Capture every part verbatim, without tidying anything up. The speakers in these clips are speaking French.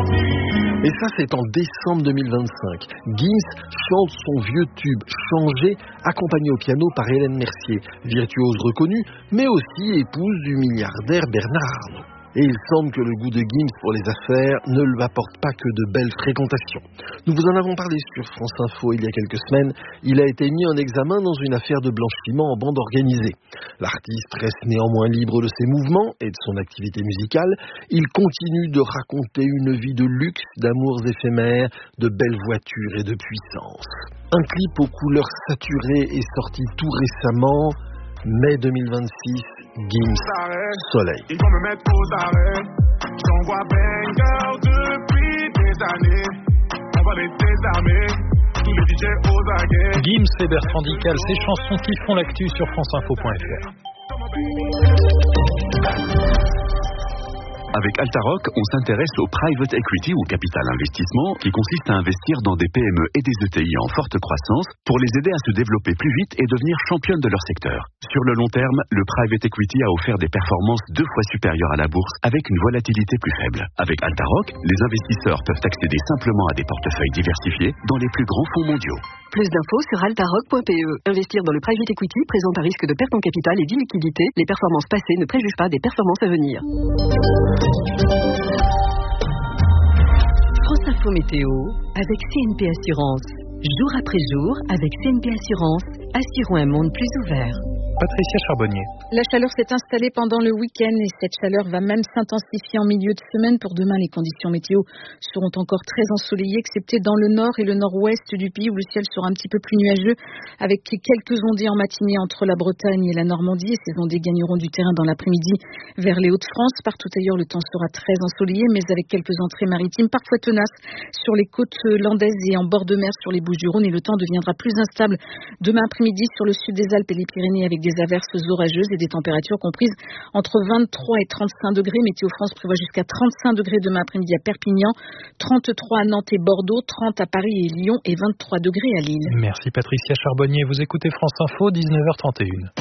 Et ça, c'est en décembre deux mille vingt-cinq. Gims chante son vieux tube « Changer », accompagné au piano par Hélène Mercier, virtuose reconnue, mais aussi épouse du milliardaire Bernard Arnault. Et il semble que le goût de Gims pour les affaires ne lui apporte pas que de belles fréquentations. Nous vous en avons parlé sur France Info il y a quelques semaines. Il a été mis en examen dans une affaire de blanchiment en bande organisée. L'artiste reste néanmoins libre de ses mouvements et de son activité musicale. Il continue de raconter une vie de luxe, d'amours éphémères, de belles voitures et de puissance. Un clip aux couleurs saturées est sorti tout récemment, mai deux mille vingt-six. Gims, Soleil. Ils vont me mettre aux arrêts. J'envoie banger depuis des années. On va les désarmer. Tous les D J aux aguets. Gims et Bertrand Dical, ces chansons qui font l'actu sur franceinfo point f r. Avec Altaroc, on s'intéresse au private equity ou capital investissement qui consiste à investir dans des P M E et des E T I en forte croissance pour les aider à se développer plus vite et devenir championnes de leur secteur. Sur le long terme, le private equity a offert des performances deux fois supérieures à la bourse avec une volatilité plus faible. Avec Altaroc, les investisseurs peuvent accéder simplement à des portefeuilles diversifiés dans les plus grands fonds mondiaux. Plus d'infos sur altaroc point p e. Investir dans le private equity présente un risque de perte en capital et d'illiquidité. Les performances passées ne préjugent pas des performances à venir. France Info Météo avec C N P Assurance. Jour après jour, avec C N P Assurance, assurons un monde plus ouvert. Patricia Charbonnier. La chaleur s'est installée pendant le week-end et cette chaleur va même s'intensifier en milieu de semaine. Pour demain, les conditions météo seront encore très ensoleillées, excepté dans le nord et le nord-ouest du pays où le ciel sera un petit peu plus nuageux, avec quelques ondées en matinée entre la Bretagne et la Normandie. Et ces ondées gagneront du terrain dans l'après-midi vers les Hauts-de-France. Partout ailleurs, le temps sera très ensoleillé, mais avec quelques entrées maritimes parfois tenaces sur les côtes landaises et en bord de mer sur les Bouches-du-Rhône. Et le temps deviendra plus instable demain après-midi sur le sud des Alpes et les Pyrénées avec des averses orageuses et des températures comprises entre vingt-trois et trente-cinq degrés. Météo France prévoit jusqu'à trente-cinq degrés demain après-midi à Perpignan, trente-trois à Nantes et Bordeaux, trente à Paris et Lyon et vingt-trois degrés à Lille. Merci Patricia Charbonnier. Vous écoutez France Info, dix-neuf heures trente et une.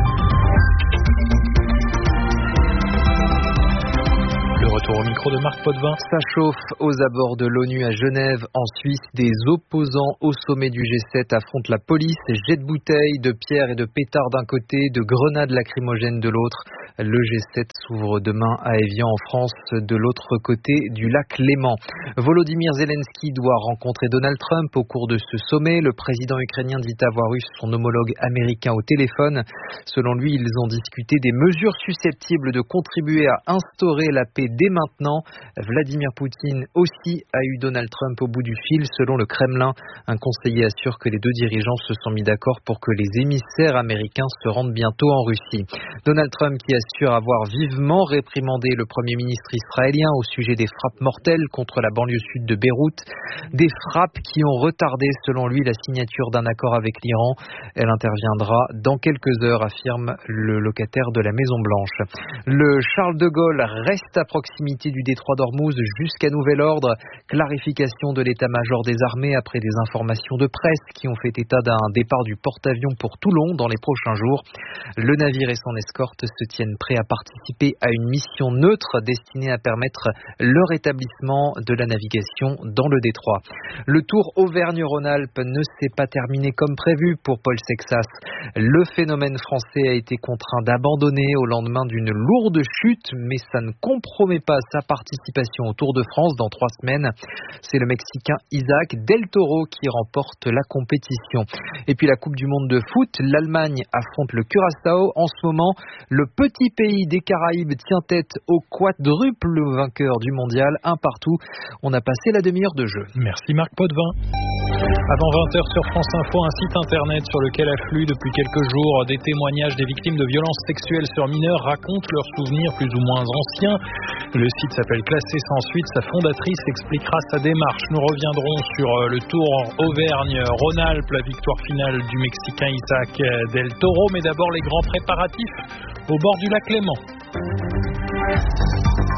Le retour au micro de Marc Potvin. Ça chauffe aux abords de l'ONU à Genève. En Suisse, des opposants au sommet du G sept affrontent la police, jets de bouteilles, de pierres et de pétards d'un côté, de grenades lacrymogènes de l'autre. Le G sept s'ouvre demain à Évian en France, de l'autre côté du lac Léman. Volodymyr Zelensky doit rencontrer Donald Trump au cours de ce sommet. Le président ukrainien dit avoir eu son homologue américain au téléphone. Selon lui, ils ont discuté des mesures susceptibles de contribuer à instaurer la paix dès maintenant. Vladimir Poutine aussi a eu Donald Trump au bout du fil. Selon le Kremlin, un conseiller assure que les deux dirigeants se sont mis d'accord pour que les émissaires américains se rendent bientôt en Russie. Donald Trump qui assure avoir vivement réprimandé le Premier ministre israélien au sujet des frappes mortelles contre la banlieue sud de Beyrouth. Des frappes qui ont retardé, selon lui, la signature d'un accord avec l'Iran. Elle interviendra dans quelques heures, affirme le locataire de la Maison-Blanche. Le Charles de Gaulle reste à proximité du détroit d'Ormuz jusqu'à nouvel ordre. Clarification de l'état-major des armées après des informations de presse qui ont fait état d'un départ du porte-avions pour Toulon dans les prochains jours. Le navire et son escorte se tiennent prêts à participer à une mission neutre destinée à permettre le rétablissement de la navigation dans le détroit. Le Tour Auvergne-Rhône-Alpes ne s'est pas terminé comme prévu pour Paul Sexas. Le phénomène français a été contraint d'abandonner au lendemain d'une lourde chute, mais ça ne compromet pas sa participation au Tour de France dans trois semaines. C'est le Mexicain Isaac Del Toro qui remporte la compétition. Et puis la Coupe du Monde de foot, l'Allemagne affronte le Curaçao. En ce moment, le petit pays des Caraïbes tient tête au quadruple vainqueur du mondial, un partout. On a passé la demi-heure de jeu. Merci Marc Potvin. Avant vingt heures sur France Info, un site internet sur lequel affluent depuis quelques jours des témoignages des victimes de violences sexuelles sur mineurs racontent leurs souvenirs plus ou moins anciens. Le site s'appelle Classé sans suite. Sa fondatrice expliquera sa démarche. Nous reviendrons sur le Tour Auvergne-Rhône-Alpes, la victoire finale du Mexicain Isaac Del Toro. Mais d'abord les grands préparatifs au bord du lac Léman.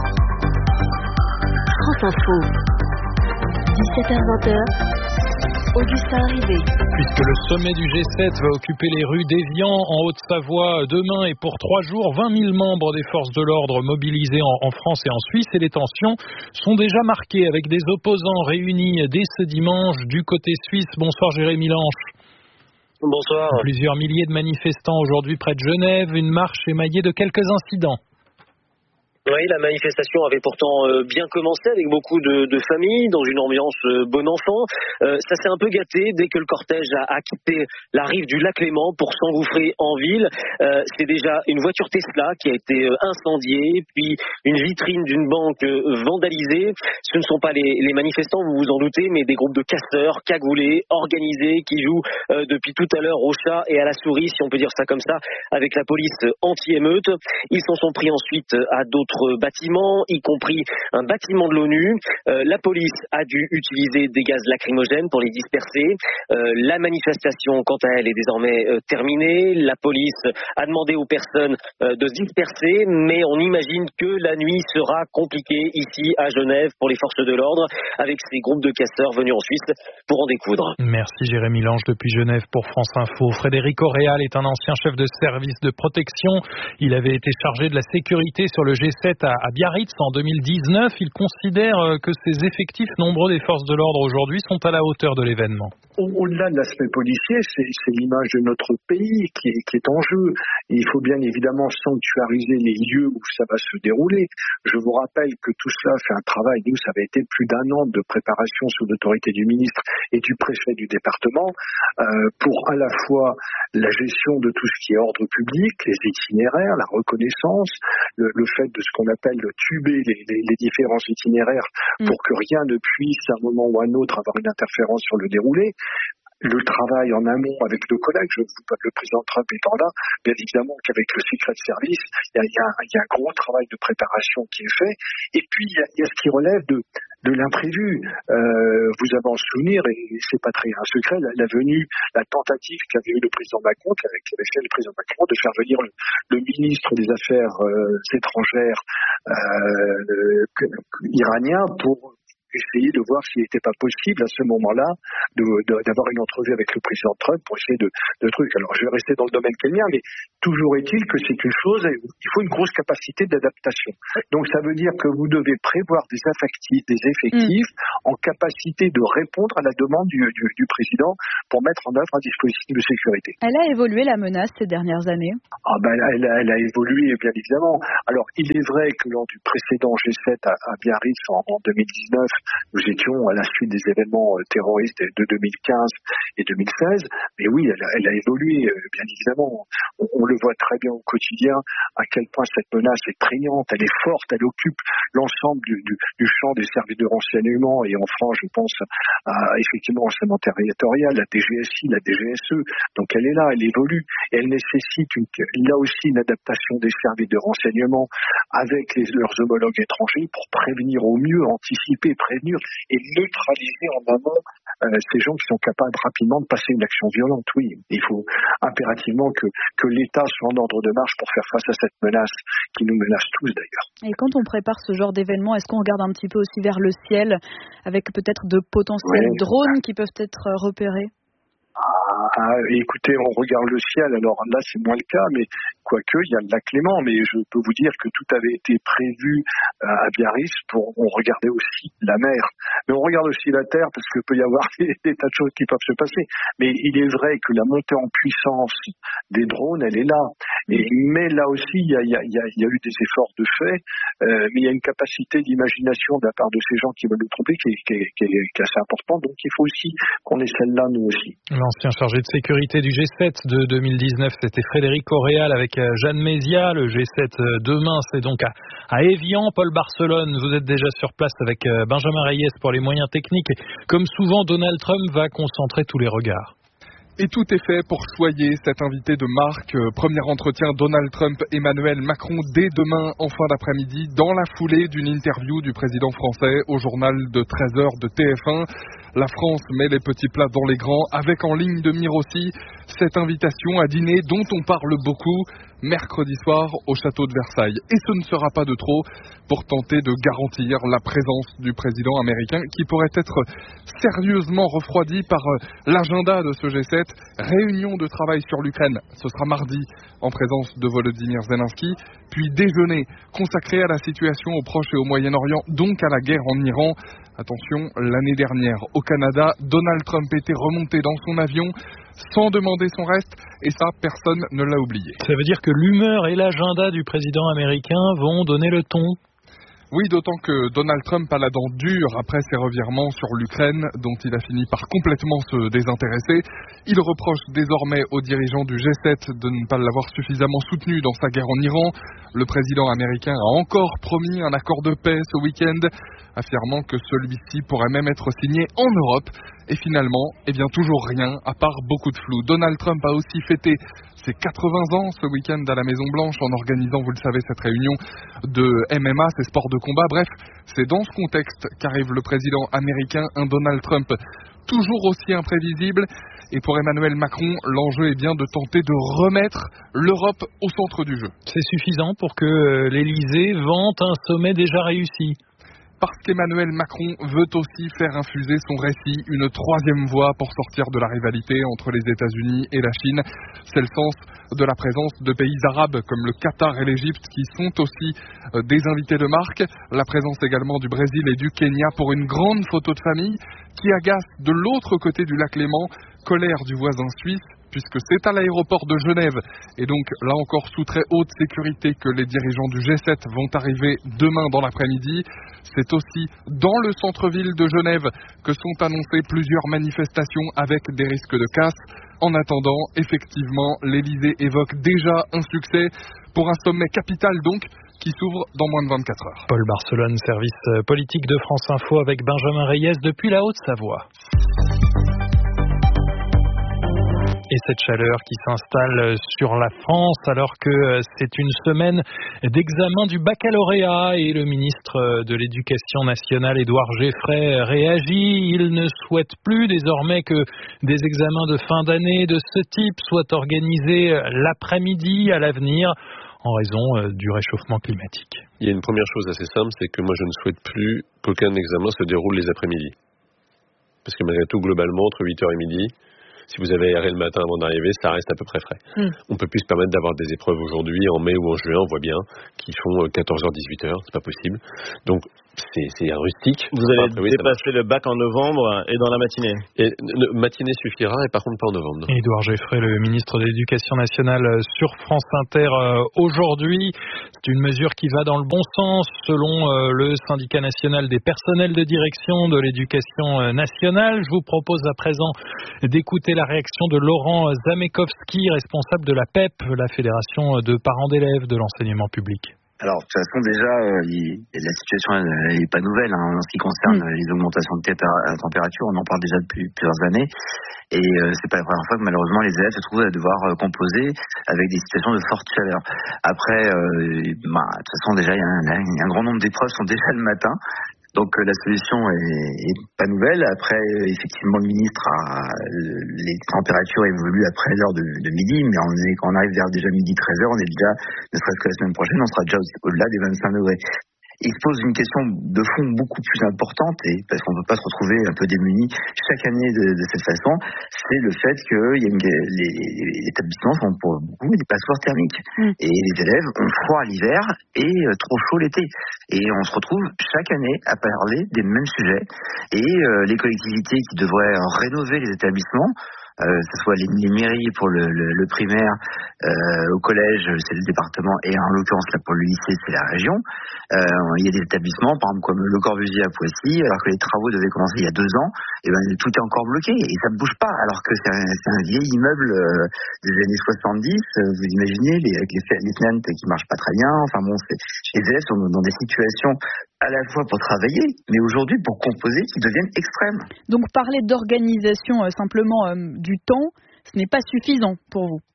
France Info, dix-sept heures vingt. Augustin Arrivé. Puisque le sommet du G sept va occuper les rues d'Évian en Haute-Savoie demain et pour trois jours, vingt mille membres des forces de l'ordre mobilisés en, en France et en Suisse, et les tensions sont déjà marquées avec des opposants réunis dès ce dimanche du côté suisse. Bonsoir Jérémy Lange. Bonsoir. Plusieurs milliers de manifestants aujourd'hui près de Genève, une marche émaillée de quelques incidents. Oui, la manifestation avait pourtant euh, bien commencé avec beaucoup de, de familles, dans une ambiance euh, bon enfant. Euh, ça s'est un peu gâté dès que le cortège a, a quitté la rive du lac Léman pour s'engouffrer en ville. Euh, c'est déjà une voiture Tesla qui a été euh, incendiée, puis une vitrine d'une banque euh, vandalisée. Ce ne sont pas les, les manifestants, vous vous en doutez, mais des groupes de casseurs, cagoulés, organisés, qui jouent euh, depuis tout à l'heure au chat et à la souris, si on peut dire ça comme ça, avec la police anti-émeute. Ils s'en sont pris ensuite à d'autres bâtiments, y compris un bâtiment de l'ONU. Euh, la police a dû utiliser des gaz lacrymogènes pour les disperser. Euh, la manifestation, quant à elle, est désormais euh, terminée. La police a demandé aux personnes euh, de se disperser, mais on imagine que la nuit sera compliquée ici à Genève pour les forces de l'ordre, avec ces groupes de casseurs venus en Suisse pour en découdre. Merci Jérémy Lange depuis Genève pour France Info. Frédéric Auréal est un ancien chef de service de protection. Il avait été chargé de la sécurité sur le G sept à Biarritz en deux mille dix-neuf. Il considère que ces effectifs nombreux des forces de l'ordre aujourd'hui sont à la hauteur de l'événement. Au-delà de l'aspect policier, c'est, c'est l'image de notre pays qui est, qui est en jeu. Et il faut bien évidemment sanctuariser les lieux où ça va se dérouler. Je vous rappelle que tout cela fait un travail. Nous, ça avait été plus d'un an de préparation sous l'autorité du ministre et du préfet du département euh, pour à la fois la gestion de tout ce qui est ordre public, les itinéraires, la reconnaissance, le, le fait de ce qu'on appelle le tuber les, les, les différents itinéraires pour que rien ne puisse à un moment ou à un autre avoir une interférence sur le déroulé. Le travail en amont avec nos collègues, je vous parle, le président Trump étant là, bien évidemment qu'avec le Secret Service, il y a, il y a, il y a un gros travail de préparation qui est fait. Et puis, il y a, il y a ce qui relève de, de l'imprévu. Euh, vous avez en souvenir, et c'est pas très un secret, la, la venue, la tentative qu'avait eu le président Macron, qu'avait fait le président Macron, de faire venir le, le ministre des Affaires euh, étrangères euh, iranien pour essayer de voir s'il n'était pas possible à ce moment-là de, de, d'avoir une entrevue avec le président Trump pour essayer de, de trucs. Alors je vais rester dans le domaine qui est le mien, mais toujours est-il que c'est une chose, il faut une grosse capacité d'adaptation. Donc ça veut dire que vous devez prévoir des effectifs, des effectifs mmh. en capacité de répondre à la demande du, du, du président pour mettre en œuvre un dispositif de sécurité. Elle a évolué la menace ces dernières années? Ah ben elle a, elle a évolué bien évidemment. Alors il est vrai que lors du précédent G sept à, à Biarritz en, en deux mille dix-neuf, nous étions à la suite des événements terroristes de deux mille quinze et deux mille seize, mais oui, elle a, elle a évolué, bien évidemment. On, on le voit très bien au quotidien, à quel point cette menace est prégnante, elle est forte, elle occupe l'ensemble du, du, du champ des services de renseignement, et en France, je pense à, effectivement, au renseignement territorial, la D G S I, la D G S E, donc elle est là, elle évolue, et elle nécessite une, là aussi une adaptation des services de renseignement avec les, leurs homologues étrangers pour prévenir au mieux, anticiper, prévenir et neutraliser en amont euh, ces gens qui sont capables rapidement de passer une action violente. Oui, il faut impérativement que, que l'État soit en ordre de marche pour faire face à cette menace qui nous menace tous d'ailleurs. Et quand on prépare ce genre d'événement, est-ce qu'on regarde un petit peu aussi vers le ciel avec peut-être de potentiels oui. drones qui peuvent être repérés? Ah, écoutez, on regarde le ciel, alors là c'est moins le cas, mais quoique il y a le lac Léman, mais je peux vous dire que tout avait été prévu à Biarritz pour on regardait aussi la mer, mais on regarde aussi la terre parce qu'il peut y avoir des, des tas de choses qui peuvent se passer. Mais il est vrai que la montée en puissance des drones, elle est là. Et, mais là aussi, il y a, il y a, il y a, il y a eu des efforts de fait, euh, mais il y a une capacité d'imagination de la part de ces gens qui veulent nous tromper qui est, qui est, qui est, qui est assez importante. Donc il faut aussi qu'on ait celle-là nous aussi. L'ancien chargé de sécurité du G sept de deux mille dix-neuf, c'était Frédéric Auréal avec Jeanne Mézia. Le G sept demain, c'est donc à, à Évian. Paul Barcelone, vous êtes déjà sur place avec Benjamin Reyes pour les moyens techniques. Et comme souvent, Donald Trump va concentrer tous les regards. Et tout est fait pour choyer cet invité de marque. Premier entretien Donald Trump-Emmanuel Macron dès demain en fin d'après-midi, dans la foulée d'une interview du président français au journal de treize heures de T F un. La France met les petits plats dans les grands, avec en ligne de mire aussi cette invitation à dîner dont on parle beaucoup. mercredi soir au château de Versailles. Et ce ne sera pas de trop pour tenter de garantir la présence du président américain qui pourrait être sérieusement refroidi par l'agenda de ce G sept. Réunion de travail sur l'Ukraine, ce sera mardi en présence de Volodymyr Zelensky, puis déjeuner consacré à la situation au Proche et au Moyen-Orient, donc à la guerre en Iran. Attention, l'année dernière, au Canada, Donald Trump était remonté dans son avion sans demander son reste, et ça, personne ne l'a oublié. Ça veut dire que l'humeur et l'agenda du président américain vont donner le ton? Oui, d'autant que Donald Trump a la dent dure après ses revirements sur l'Ukraine, dont il a fini par complètement se désintéresser. Il reproche désormais aux dirigeants du G sept de ne pas l'avoir suffisamment soutenu dans sa guerre en Iran. Le président américain a encore promis un accord de paix ce week-end, affirmant que celui-ci pourrait même être signé en Europe. Et finalement, eh bien toujours rien, à part beaucoup de flou. Donald Trump a aussi fêté ses quatre-vingts ans ce week-end à la Maison-Blanche en organisant, vous le savez, cette réunion de M M A, ces sports de combat. Bref, c'est dans ce contexte qu'arrive le président américain, un Donald Trump toujours aussi imprévisible. Et pour Emmanuel Macron, l'enjeu est bien de tenter de remettre l'Europe au centre du jeu. C'est suffisant pour que l'Élysée vante un sommet déjà réussi? Parce qu'Emmanuel Macron veut aussi faire infuser son récit, une troisième voie pour sortir de la rivalité entre les États-Unis et la Chine. C'est le sens de la présence de pays arabes comme le Qatar et l'Égypte qui sont aussi des invités de marque. La présence également du Brésil et du Kenya pour une grande photo de famille qui agace de l'autre côté du lac Léman, colère du voisin suisse, puisque c'est à l'aéroport de Genève, et donc là encore sous très haute sécurité, que les dirigeants du G sept vont arriver demain dans l'après-midi. C'est aussi dans le centre-ville de Genève que sont annoncées plusieurs manifestations avec des risques de casse. En attendant, effectivement, l'Élysée évoque déjà un succès pour un sommet capital donc, qui s'ouvre dans moins de vingt-quatre heures. Paul Barcelone, service politique de France Info avec Benjamin Reyes depuis la Haute-Savoie. Et cette chaleur qui s'installe sur la France alors que c'est une semaine d'examen du baccalauréat et le ministre de l'Éducation nationale, Édouard Geffray, réagit. Il ne souhaite plus désormais que des examens de fin d'année de ce type soient organisés l'après-midi à l'avenir en raison du réchauffement climatique. Il y a une première chose assez simple, c'est que moi je ne souhaite plus qu'aucun examen se déroule les après-midi. Parce que malgré tout, globalement, entre huit heures et midi, si vous avez aéré le matin avant d'arriver, ça reste à peu près frais. Mm. On ne peut plus se permettre d'avoir des épreuves aujourd'hui, en mai ou en juin, on voit bien, qui font quatorze heures dix-huit heures, c'est pas possible. Donc, c'est, c'est un rustique. Vous allez enfin, oui, dépasser le bac en novembre et dans la matinée. Et, ne, matinée suffira, et par contre pas en novembre. Édouard Geffray, le ministre de l'Éducation nationale sur France Inter euh, aujourd'hui. C'est une mesure qui va dans le bon sens, selon euh, le syndicat national des personnels de direction de l'éducation nationale. Je vous propose à présent d'écouter la réaction de Laurent Zamekovski, responsable de la P E P, la Fédération de parents d'élèves de l'enseignement public. Alors, de toute façon, déjà, euh, il, la situation n'est pas nouvelle hein, en ce qui concerne mmh. les augmentations de la température. On en parle déjà depuis plusieurs années. Et euh, c'est pas la première fois que malheureusement les élèves se trouvent à devoir euh, composer avec des situations de forte chaleur. Après, euh, bah, de toute façon, déjà, il y a un, un grand nombre d'épreuves sont déjà le matin. Donc euh, la solution est, est pas nouvelle. Après, effectivement, le ministre a les températures évoluent après l'heure de, de midi, mais on est, quand on arrive vers déjà midi treize heures, on est déjà, ne serait-ce que la semaine prochaine, on sera déjà au-delà des vingt-cinq degrés. Il se pose une question de fond beaucoup plus importante, et parce qu'on ne peut pas se retrouver un peu démunis chaque année de, de cette façon, c'est le fait que y a une, les, les établissements sont pour beaucoup des passoires thermiques. Mmh. Et les élèves ont froid l'hiver et euh, trop chaud l'été. Et on se retrouve chaque année à parler des mêmes sujets. Et euh, les collectivités qui devraient rénover les établissements, Euh, que ce soit les, les mairies pour le, le, le primaire, euh, au collège c'est le département et en l'occurrence là pour le lycée c'est la région. Euh, il y a des établissements par exemple comme Le Corbusier à Poissy, alors que les travaux devaient commencer il y a deux ans, et ben tout est encore bloqué et ça ne bouge pas alors que c'est un, c'est un vieil immeuble euh, des années soixante-dix. Euh, vous imaginez les, avec les, les fenêtres qui marchent pas très bien. Enfin bon, c'est, les élèves sont dans des situations à la fois pour travailler, mais aujourd'hui pour composer, qui deviennent extrêmes. Donc parler d'organisation euh, simplement euh, du temps, ce n'est pas suffisant pour vous?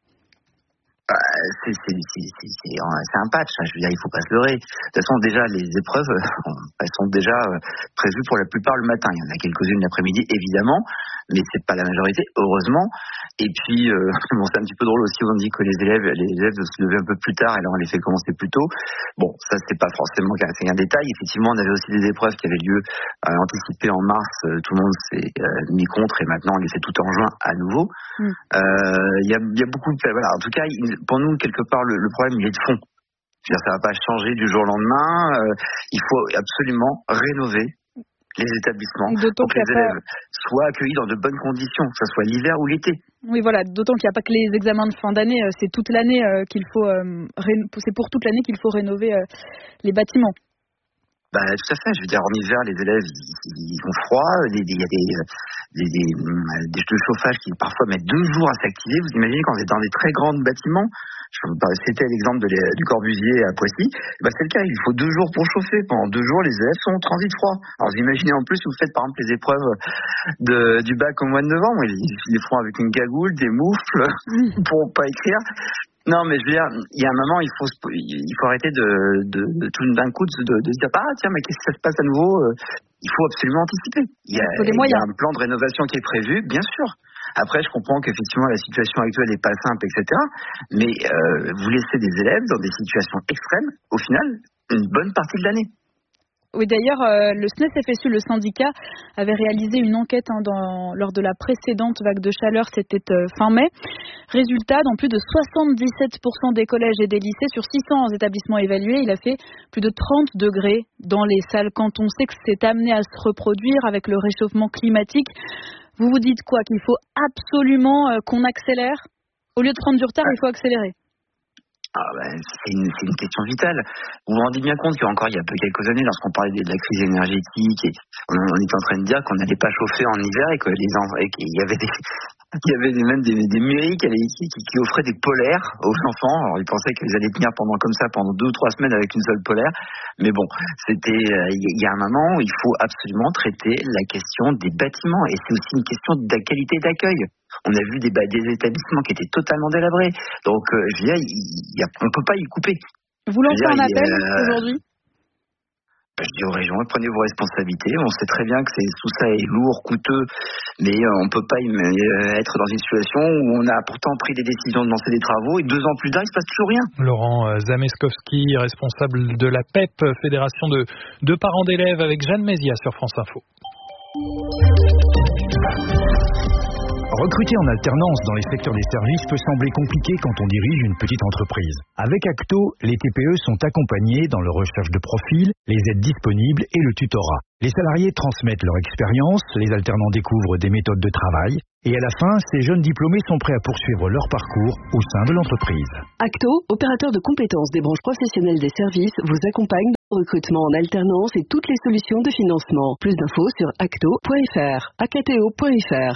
Bah, c'est, c'est, c'est, c'est, c'est, c'est un patch, hein, je veux dire, il ne faut pas se leurrer. De toute façon, déjà, les épreuves, elles sont déjà prévues pour la plupart le matin. Il y en a quelques-unes l'après-midi, évidemment, mais c'est pas la majorité, heureusement. Et puis, euh, bon, c'est un petit peu drôle aussi, on dit que les élèves, les élèves se levaient un peu plus tard, et là on les fait commencer plus tôt. Bon, ça c'est pas forcément c'est un détail. Effectivement, on avait aussi des épreuves qui avaient lieu euh, anticipées en mars, euh, tout le monde s'est euh, mis contre, et maintenant on les fait tout en juin à nouveau. Il mm. euh, y, a, y a beaucoup de... Voilà, en tout cas, pour nous, quelque part, le, le problème, il est de fond. C'est-à-dire, ça va pas changer du jour au lendemain. Euh, il faut absolument rénover les établissements d'autant pour que les élèves pas... soient accueillis dans de bonnes conditions, que ce soit l'hiver ou l'été. Oui, voilà, d'autant qu'il n'y a pas que les examens de fin d'année, c'est toute l'année euh, qu'il faut, euh, ré... c'est pour toute l'année qu'il faut rénover euh, les bâtiments. Bah, tout à fait. Je veux dire, en hiver, les élèves, ils, ils ont froid. Il y a des, des, des, des jeux de chauffage qui parfois mettent deux jours à s'activer. Vous imaginez quand vous êtes dans des très grands bâtiments. C'était l'exemple de les, du Corbusier à Poissy. Bah, c'est le cas. Il faut deux jours pour chauffer. Pendant deux jours, les élèves sont en transit froid. Alors, vous imaginez en plus, vous faites par exemple les épreuves de, du bac au mois de novembre. Ils, ils les font avec une cagoule, des moufles, pour pas écrire. Non, mais je veux dire, il y a un moment, il faut, il faut arrêter de, de, de tout d'un coup de, de, de se dire, ah tiens, mais qu'est-ce que ça se passe à nouveau? Il faut absolument anticiper. Il y a, il y a un plan de rénovation qui est prévu, bien sûr. Après, je comprends qu'effectivement, la situation actuelle n'est pas simple, et cetera. Mais euh, vous laissez des élèves dans des situations extrêmes, au final, une bonne partie de l'année. Oui, d'ailleurs, euh, le S N E S F S U, le syndicat, avait réalisé une enquête hein, dans, lors de la précédente vague de chaleur, c'était euh, fin mai. Résultat, dans plus de soixante-dix-sept pour cent des collèges et des lycées, sur six cents établissements évalués, il a fait plus de trente degrés dans les salles. Quand on sait que c'est amené à se reproduire avec le réchauffement climatique, vous vous dites quoi? Qu'il faut absolument euh, qu'on accélère? Au lieu de prendre du retard, il faut accélérer. Ah ben, c'est, une, c'est une question vitale. Vous vous rendez bien compte qu'encore il y a peu quelques années, lorsqu'on parlait de la crise énergétique, et on, on était en train de dire qu'on n'allait pas chauffer en hiver et que les et qu'il y avait des il y avait même des, des mairies qui, qui, qui offraient des polaires aux enfants. Alors ils pensaient qu'ils allaient tenir pendant comme ça pendant deux ou trois semaines avec une seule polaire. Mais bon, c'était il y a un moment où il faut absolument traiter la question des bâtiments, et c'est aussi une question de la qualité d'accueil. On a vu des, des établissements qui étaient totalement délabrés. Donc, euh, je veux dire, il, il y a, on ne peut pas y couper. Vous lancez un appel euh, aujourd'hui? Je dis aux régions, prenez vos responsabilités. On sait très bien que c'est, tout ça est lourd, coûteux, mais on ne peut pas être dans une situation où on a pourtant pris des décisions de lancer des travaux et deux ans plus tard, il ne se passe toujours rien. Laurent Zameskowski, responsable de la P E P, Fédération de, de parents d'élèves, avec Jeanne Mézia sur France Info. Recruter en alternance dans les secteurs des services peut sembler compliqué quand on dirige une petite entreprise. Avec Acto, les T P E sont accompagnés dans leur recherche de profil, les aides disponibles et le tutorat. Les salariés transmettent leur expérience, les alternants découvrent des méthodes de travail, et à la fin, ces jeunes diplômés sont prêts à poursuivre leur parcours au sein de l'entreprise. Acto, opérateur de compétences des branches professionnelles des services, vous accompagne dans le recrutement en alternance et toutes les solutions de financement. Plus d'infos sur acto point f r, acto point f r.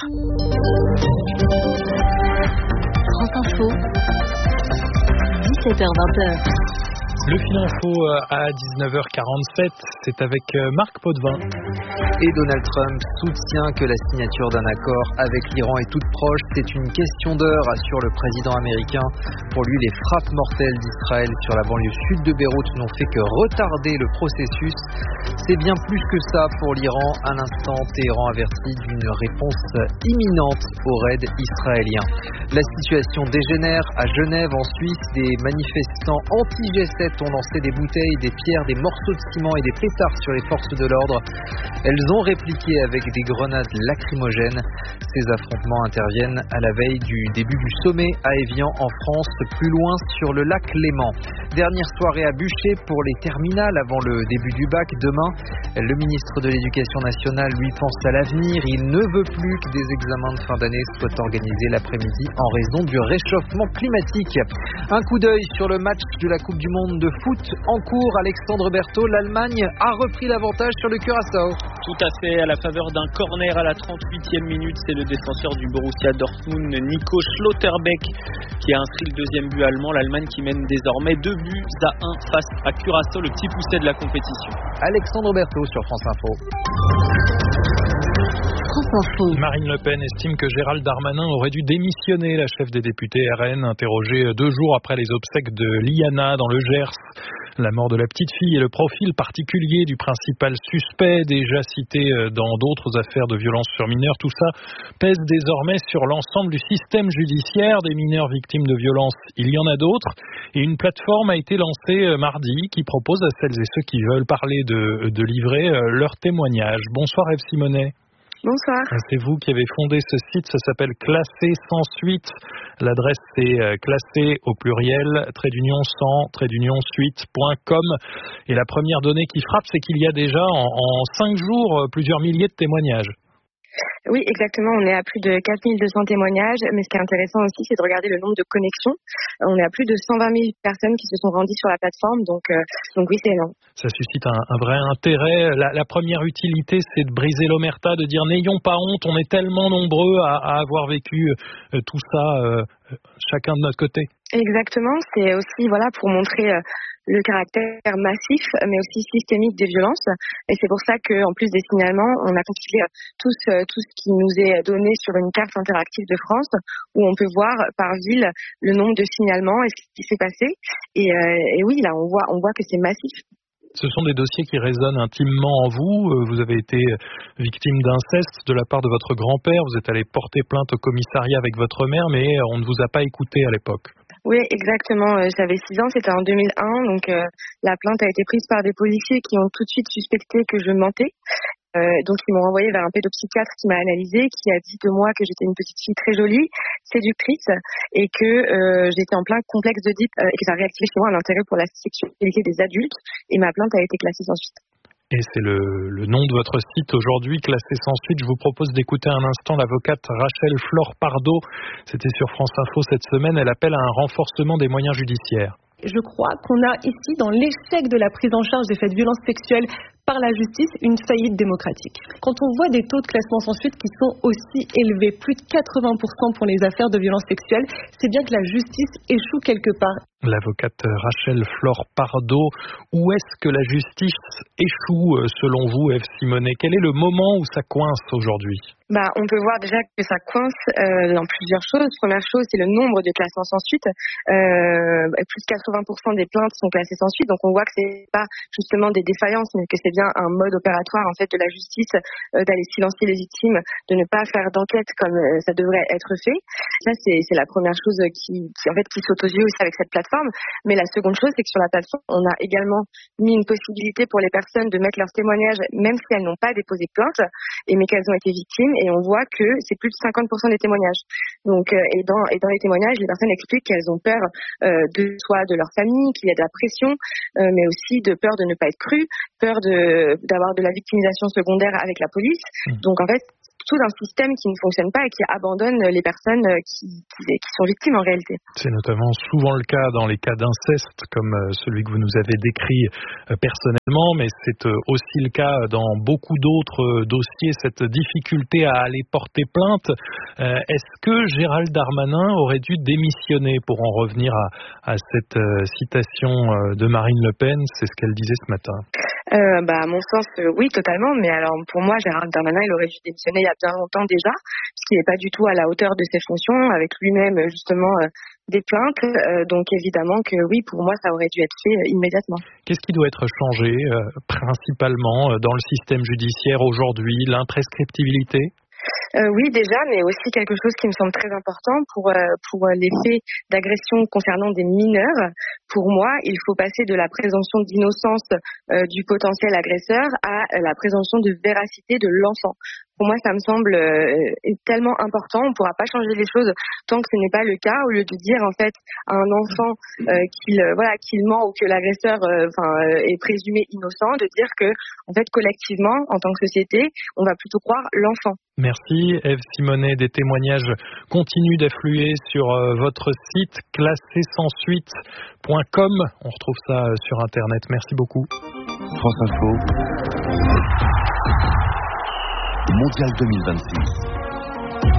France Info, dix-sept heures vingt. Le Fil Info à dix-neuf heures quarante-sept, c'est avec Marc Potvin. Et Donald Trump soutient que la signature d'un accord avec l'Iran est toute proche. C'est une question d'heure, assure le président américain. Pour lui, les frappes mortelles d'Israël sur la banlieue sud de Beyrouth n'ont fait que retarder le processus. C'est bien plus que ça pour l'Iran. À l'instant, Téhéran avertit d'une réponse imminente au raid israélien. La situation dégénère à Genève, en Suisse. Des manifestants anti-G sept ont lancé des bouteilles, des pierres, des morceaux de ciment et des pétards sur les forces de l'ordre. Elles ont répliqué avec des grenades lacrymogènes. Ces affrontements interviennent à la veille du début du sommet à Évian en France, plus loin sur le lac Léman. Dernière soirée à bûcher pour les terminales avant le début du bac demain. Le ministre de l'Éducation nationale lui pense à l'avenir. Il ne veut plus que des examens de fin d'année soient organisés l'après-midi en raison du réchauffement climatique. Un coup d'œil sur le match de la Coupe du Monde de foot en cours. Alexandre Berthaud, l'Allemagne a repris l'avantage sur le Curaçao. Tout à fait, à la faveur d'un corner à la trente-huitième minute, c'est le défenseur du Borussia Dortmund, Nico Schlotterbeck, qui a inscrit le deuxième but allemand. L'Allemagne qui mène désormais deux buts à un face à Curaçao, le petit pousset de la compétition. Alexandre Berthaud sur France Info. Marine Le Pen estime que Gérald Darmanin aurait dû démissionner. La chef des députés R N, interrogée deux jours après les obsèques de Liana dans le Gers. La mort de la petite fille et le profil particulier du principal suspect, déjà cité dans d'autres affaires de violence sur mineurs, tout ça pèse désormais sur l'ensemble du système judiciaire. Des mineurs victimes de violences, il y en a d'autres. Et une plateforme a été lancée mardi qui propose à celles et ceux qui veulent parler de, de livrer leur témoignage. Bonsoir Ève Simonet. Bonsoir. C'est vous qui avez fondé ce site, ça s'appelle Classé sans suite. L'adresse c'est classé au pluriel, trait d'union sans, trait d'union suite point com. Et la première donnée qui frappe, c'est qu'il y a déjà en, en cinq jours plusieurs milliers de témoignages. Oui, exactement. On est à plus de quatre mille deux cents témoignages. Mais ce qui est intéressant aussi, c'est de regarder le nombre de connexions. On est à plus de cent vingt mille personnes qui se sont rendues sur la plateforme. Donc, euh, donc oui, c'est énorme. Ça suscite un, un vrai intérêt. La, la première utilité, c'est de briser l'omerta, de dire n'ayons pas honte. On est tellement nombreux à, à avoir vécu euh, tout ça, euh, chacun de notre côté. Exactement. C'est aussi voilà pour montrer. Euh, le caractère massif, mais aussi systémique des violences. Et c'est pour ça qu'en plus des signalements, on a compilé tout ce, tout ce qui nous est donné sur une carte interactive de France, où on peut voir par ville le nombre de signalements et ce qui s'est passé. Et, euh, et oui, là, on voit, on voit que c'est massif. Ce sont des dossiers qui résonnent intimement en vous. Vous avez été victime d'inceste de la part de votre grand-père. Vous êtes allé porter plainte au commissariat avec votre mère, mais on ne vous a pas écouté à l'époque. Oui, exactement. J'avais six ans, c'était en deux mille un. Donc euh, la plainte a été prise par des policiers qui ont tout de suite suspecté que je mentais. Euh, donc ils m'ont envoyé vers un pédopsychiatre qui m'a analysé, qui a dit de moi que j'étais une petite fille très jolie, séductrice, et que euh, j'étais en plein complexe d'Oedipe euh, et que ça a réactivé chez moi un intérêt pour la sexualité des adultes. Et ma plainte a été classée sans suite. Et c'est le, le nom de votre site aujourd'hui, Classé sans suite. Je vous propose d'écouter un instant l'avocate Rachel Flore Pardo. C'était sur France Info cette semaine. Elle appelle à un renforcement des moyens judiciaires. Je crois qu'on a ici, dans l'échec de la prise en charge des faits de violence sexuelle par la justice, une faillite démocratique. Quand on voit des taux de classement sans suite qui sont aussi élevés, plus de quatre-vingts pour cent pour les affaires de violence sexuelle, c'est bien que la justice échoue quelque part. L'avocate Rachel Flore Pardo, où est-ce que la justice échoue selon vous, Ève Simonet? Quel est le moment où ça coince aujourd'hui? Bah, on peut voir déjà que ça coince euh, dans plusieurs choses. Première chose, c'est le nombre de classements sans suite. Euh, plus de quatre-vingts pour cent des plaintes sont classées sans suite, donc on voit que c'est pas justement des défaillances, mais que c'est bien un mode opératoire en fait de la justice euh, d'aller silencier les victimes, de ne pas faire d'enquête comme euh, ça devrait être fait. Ça, c'est, c'est la première chose qui, qui en fait qui saute aux yeux aussi avec cette plateforme. Mais la seconde chose, c'est que sur la plateforme, on a également mis une possibilité pour les personnes de mettre leurs témoignages, même si elles n'ont pas déposé plainte, et mais qu'elles ont été victimes. Et on voit que c'est plus de cinquante pour cent des témoignages. Donc, euh, et, dans, et dans les témoignages, les personnes expliquent qu'elles ont peur euh, de soit de leur famille, qu'il y a de la pression, euh, mais aussi de peur de ne pas être crues, peur de d'avoir de la victimisation secondaire avec la police. Mmh. Donc en fait, tout un système qui ne fonctionne pas et qui abandonne les personnes qui, qui, qui sont victimes en réalité. C'est notamment souvent le cas dans les cas d'inceste comme celui que vous nous avez décrit personnellement, mais c'est aussi le cas dans beaucoup d'autres dossiers, cette difficulté à aller porter plainte. Est-ce que Gérald Darmanin aurait dû démissionner, pour en revenir à, à cette citation de Marine Le Pen? C'est ce qu'elle disait ce matin. Euh, bah, à mon sens, euh, oui, totalement. Mais alors, pour moi, Gérald Darmanin, il aurait dû démissionner il y a bien longtemps déjà, puisqu'il n'est pas du tout à la hauteur de ses fonctions, avec lui-même, justement, euh, des plaintes. Euh, donc, évidemment que oui, pour moi, ça aurait dû être fait euh, immédiatement. Qu'est-ce qui doit être changé, euh, principalement, euh, dans le système judiciaire aujourd'hui? L'imprescriptibilité? Euh, oui, déjà, mais aussi quelque chose qui me semble très important pour euh, pour les faits d'agression concernant des mineurs. Pour moi, il faut passer de la présomption d'innocence euh, du potentiel agresseur à euh, la présomption de véracité de l'enfant. Pour moi, ça me semble euh, tellement important. On ne pourra pas changer les choses tant que ce n'est pas le cas. Au lieu de dire en fait à un enfant euh, qu'il euh, voilà qu'il ment ou que l'agresseur euh, enfin euh, est présumé innocent, de dire que en fait collectivement, en tant que société, on va plutôt croire l'enfant. Merci Ève Simonet. Des témoignages continuent d'affluer sur euh, votre site classé sans suite point com. On retrouve ça euh, sur internet. Merci beaucoup. France Info. Mondial deux mille vingt-six.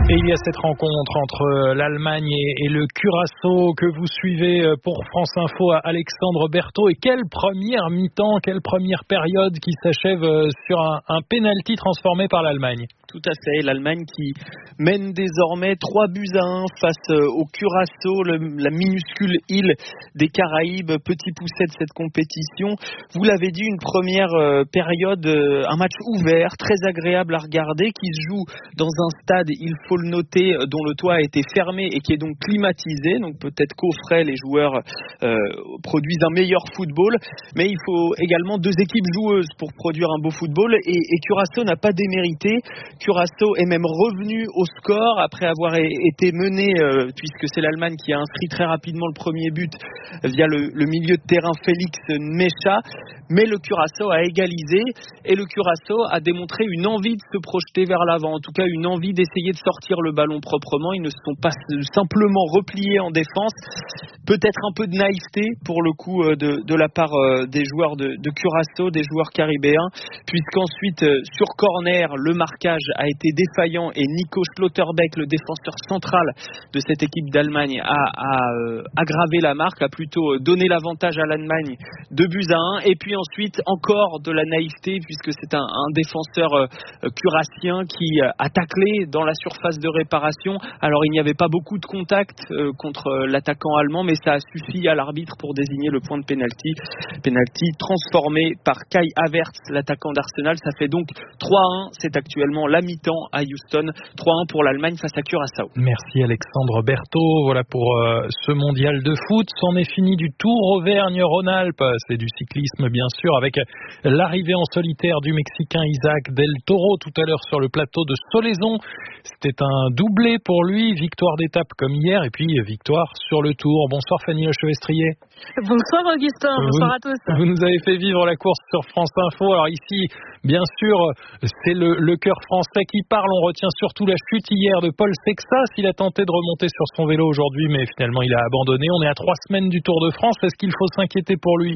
Et il y a cette rencontre entre l'Allemagne et le Curaçao que vous suivez pour France Info à Alexandre Berthaud. Et quelle première mi-temps, quelle première période qui s'achève sur un, un penalty transformé par l'Allemagne. Tout à fait, l'Allemagne qui mène désormais trois buts à un face au Curaçao, le, la minuscule île des Caraïbes, petit pousset de cette compétition. Vous l'avez dit, une première euh, période, euh, un match ouvert, très agréable à regarder, qui se joue dans un stade, il faut le noter, dont le toit a été fermé et qui est donc climatisé, donc peut-être qu'au frais les joueurs euh, produisent un meilleur football, mais il faut également deux équipes joueuses pour produire un beau football, et, et Curaçao n'a pas démérité. Curaçao est même revenu au score après avoir été mené, euh, puisque c'est l'Allemagne qui a inscrit très rapidement le premier but via le, le milieu de terrain Félix Mecha, mais le Curaçao a égalisé et le Curaçao a démontré une envie de se projeter vers l'avant, en tout cas une envie d'essayer de sortir le ballon proprement. Ils ne se sont pas simplement repliés en défense, peut-être un peu de naïveté pour le coup de, de la part des joueurs de, de Curaçao, des joueurs caribéens, puisqu'ensuite sur corner le marquage a été défaillant et Nico Schlotterbeck, le défenseur central de cette équipe d'Allemagne, a, a euh, aggravé la marque, a plutôt donné l'avantage à l'Allemagne, deux buts à un. Et puis ensuite encore de la naïveté, puisque c'est un, un défenseur euh, curassien qui euh, a taclé dans la surface de réparation. Alors il n'y avait pas beaucoup de contact euh, contre euh, l'attaquant allemand, mais ça a suffi à l'arbitre pour désigner le point de pénalty. Pénalty transformé par Kai Havertz, l'attaquant d'Arsenal. Ça fait donc trois à un. C'est actuellement la mi-temps à Houston. trois à un pour l'Allemagne face à Curaçao. Merci Alexandre Berthaud. Voilà pour euh, ce mondial de foot. C'en est fini du Tour Auvergne-Rhône-Alpes. C'est du cyclisme bien sûr, avec l'arrivée en solitaire du Mexicain Isaac Del Toro tout à l'heure sur le plateau de Solaizon. C'était un doublé pour lui, victoire d'étape comme hier et puis victoire sur le Tour. Bonsoir Fanny Lechevestrier. Bonsoir Augustin, bonsoir vous, à tous. Vous nous avez fait vivre la course sur France Info. Alors ici, bien sûr, c'est le, le cœur français qui parle. On retient surtout la chute hier de Paul Sexas. Il a tenté de remonter sur son vélo aujourd'hui, mais finalement il a abandonné. On est à trois semaines du Tour de France. Est-ce qu'il faut s'inquiéter pour lui ?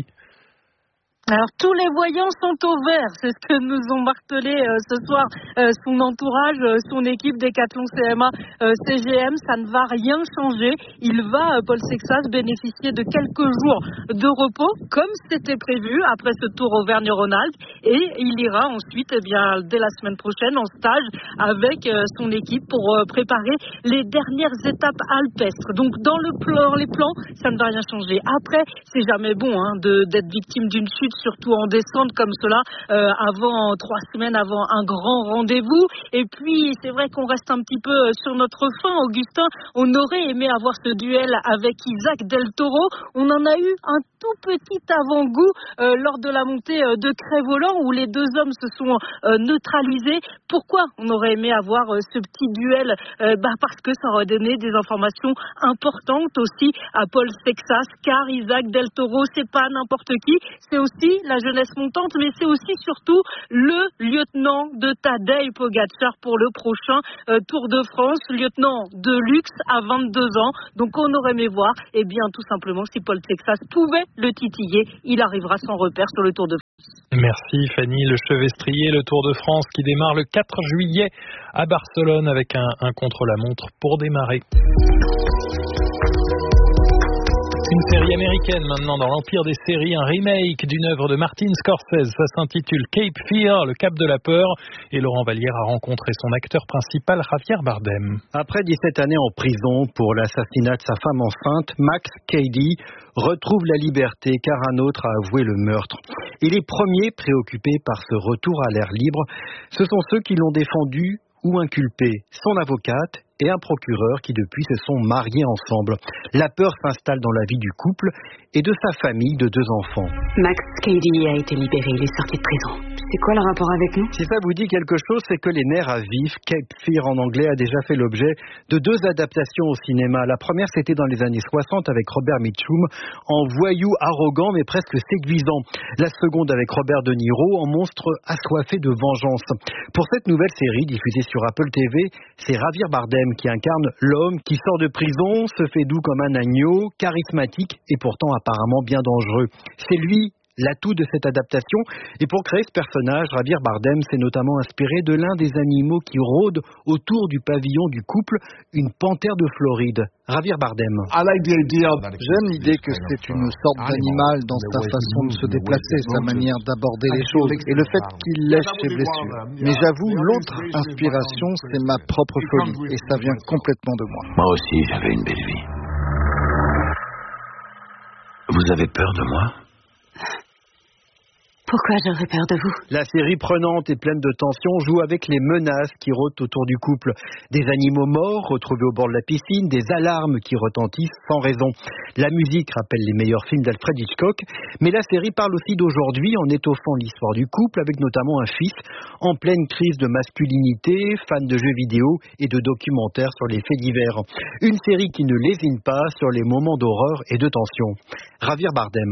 Alors tous les voyants sont au vert, c'est ce que nous ont martelé euh, ce soir euh, son entourage, euh, son équipe Décathlon C M A euh, C G M. Ça ne va rien changer. Il va, euh, Paul Sexas, bénéficier de quelques jours de repos comme c'était prévu après ce Tour Auvergne-Rhône-Alpes, et il ira ensuite, eh bien, dès la semaine prochaine en stage avec euh, son équipe pour euh, préparer les dernières étapes alpestres. Donc dans le plan, les plans, ça ne va rien changer. Après, c'est jamais bon hein, de, d'être victime d'une chute, surtout en descente comme cela, euh, avant trois semaines avant un grand rendez-vous. Et puis c'est vrai qu'on reste un petit peu sur notre faim, Augustin. On aurait aimé avoir ce duel avec Isaac Del Toro. On en a eu un tout petit avant-goût euh, lors de la montée euh, de Crest-Voland où les deux hommes se sont euh, neutralisés. Pourquoi on aurait aimé avoir euh, ce petit duel euh, bah parce que ça aurait donné des informations importantes aussi à Paul Sexas, car Isaac Del Toro, c'est pas n'importe qui, c'est aussi la jeunesse montante, mais c'est aussi surtout le lieutenant de Tadej Pogačar pour le prochain euh, Tour de France, lieutenant de luxe à vingt-deux ans. Donc on aurait aimé voir, eh bien tout simplement, si Paul Sexas pouvait le titiller, il arrivera sans repère sur le Tour de France. Merci Fanny Lechevestrier. Le Tour de France qui démarre le quatre juillet à Barcelone avec un, un contre-la-montre pour démarrer. Une série américaine maintenant dans l'empire des séries, un remake d'une œuvre de Martin Scorsese. Ça s'intitule Cape Fear, le cap de la peur. Et Laurent Vallière a rencontré son acteur principal, Javier Bardem. Après dix-sept années en prison pour l'assassinat de sa femme enceinte, Max Cady retrouve la liberté car un autre a avoué le meurtre. Et les premiers préoccupés par ce retour à l'air libre, ce sont ceux qui l'ont défendu ou inculpé, son avocate et un procureur qui depuis se sont mariés ensemble. La peur s'installe dans la vie du couple et de sa famille de deux enfants. Max Cady a été libéré, il est sorti de prison. C'est quoi le rapport avec nous? Si ça vous dit quelque chose, c'est que Les Nerfs à vif, Cape Fear en anglais, a déjà fait l'objet de deux adaptations au cinéma. La première, c'était dans les années soixante avec Robert Mitchum, en voyou arrogant mais presque séduisant. La seconde avec Robert De Niro, en monstre assoiffé de vengeance. Pour cette nouvelle série, diffusée sur Apple T V, c'est Javier Bardem qui incarne l'homme qui sort de prison, se fait doux comme un agneau, charismatique et pourtant apparemment bien dangereux. C'est lui l'atout de cette adaptation. Et pour créer ce personnage, Javier Bardem s'est notamment inspiré de l'un des animaux qui rôdent autour du pavillon du couple, une panthère de Floride. Javier Bardem. J'aime l'idée que c'est une sorte d'animal dans sa façon de se déplacer, sa manière d'aborder les choses et le fait qu'il lèche ses blessures. Mais j'avoue, l'autre inspiration, c'est ma propre folie et ça vient complètement de moi. Moi aussi, j'avais une belle vie. Vous avez peur de moi ? Pourquoi j'aurais peur de vous ? La série prenante et pleine de tension joue avec les menaces qui rôdent autour du couple. Des animaux morts retrouvés au bord de la piscine, des alarmes qui retentissent sans raison. La musique rappelle les meilleurs films d'Alfred Hitchcock, mais la série parle aussi d'aujourd'hui en étoffant l'histoire du couple avec notamment un fils en pleine crise de masculinité, fan de jeux vidéo et de documentaires sur les faits divers. Une série qui ne lésine pas sur les moments d'horreur et de tension. Javier Bardem.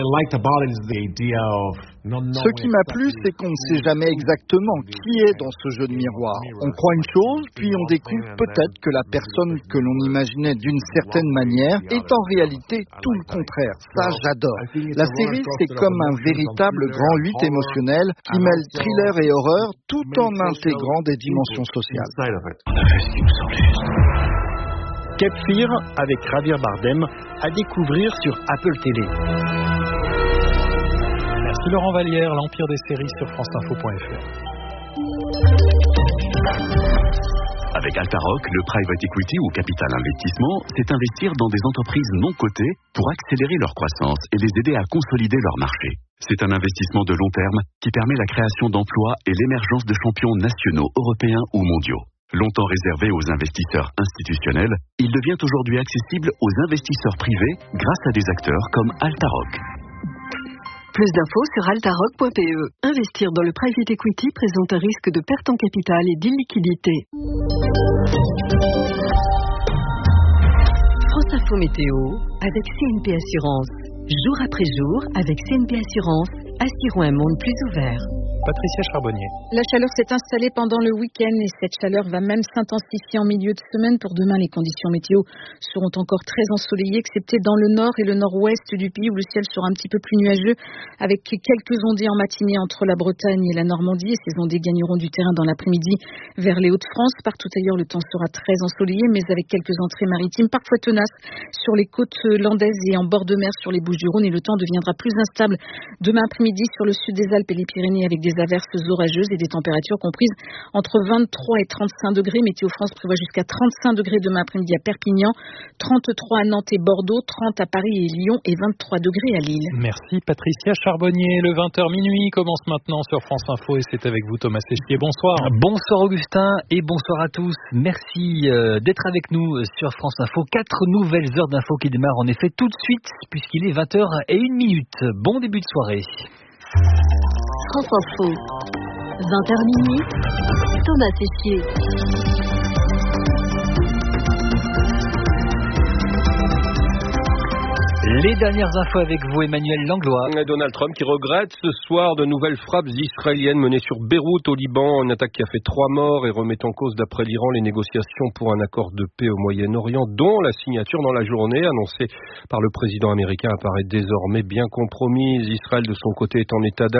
Ce qui m'a plu, c'est qu'on ne sait jamais exactement qui est dans ce jeu de miroir. On croit une chose, puis on découvre peut-être que la personne que l'on imaginait d'une certaine manière est en réalité tout le contraire. Ça, j'adore. La série, c'est comme un véritable grand huit émotionnel qui mêle thriller et horreur tout en intégrant des dimensions sociales. Cape Fear avec Javier Bardem à découvrir sur Apple Télé. Merci Laurent Vallière, l'Empire des séries sur france info point f r. Avec Altaroc, le private equity ou capital investissement, c'est investir dans des entreprises non cotées pour accélérer leur croissance et les aider à consolider leur marché. C'est un investissement de long terme qui permet la création d'emplois et l'émergence de champions nationaux, européens ou mondiaux. Longtemps réservé aux investisseurs institutionnels, il devient aujourd'hui accessible aux investisseurs privés grâce à des acteurs comme Altaroc. Plus d'infos sur altaroc point p e. Investir dans le private equity présente un risque de perte en capital et d'illiquidité. France Info Météo avec C N P Assurance. Jour après jour, avec C N P Assurance, assurons un monde plus ouvert. Patricia Charbonnier. La chaleur s'est installée pendant le week-end et cette chaleur va même s'intensifier en milieu de semaine. Pour demain, les conditions météo seront encore très ensoleillées, excepté dans le nord et le nord-ouest du pays où le ciel sera un petit peu plus nuageux, avec quelques ondées en matinée entre la Bretagne et la Normandie. Et ces ondées gagneront du terrain dans l'après-midi vers les Hauts-de-France. Partout ailleurs, le temps sera très ensoleillé, mais avec quelques entrées maritimes parfois tenaces sur les côtes landaises et en bord de mer sur les Bouches-du-Rhône. Et le temps deviendra plus instable demain après-midi sur le sud des Alpes et les Pyrénées avec des averses orageuses et des températures comprises entre vingt-trois et trente-cinq degrés. Météo France prévoit jusqu'à trente-cinq degrés demain après-midi à Perpignan, trente-trois à Nantes et Bordeaux, trente à Paris et Lyon et vingt-trois degrés à Lille. Merci Patricia Charbonnier. Le vingt heures minuit commence maintenant sur France Info et c'est avec vous Thomas Sestier. Bonsoir. Bonsoir Augustin et bonsoir à tous. Merci d'être avec nous sur France Info. Quatre nouvelles heures d'infos qui démarrent en effet tout de suite puisqu'il est vingt heures et une minute. Bon début de soirée. France Info, vingt heures minuit, Thomas Sestier. Les dernières infos avec vous, Emmanuel Langlois. Donald Trump qui regrette ce soir de nouvelles frappes israéliennes menées sur Beyrouth au Liban, une attaque qui a fait trois morts et remet en cause d'après l'Iran les négociations pour un accord de paix au Moyen-Orient, dont la signature dans la journée annoncée par le président américain apparaît désormais bien compromise. Israël de son côté est en état